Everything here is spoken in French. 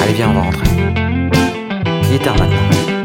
Allez, viens, on va rentrer. Il est tard maintenant.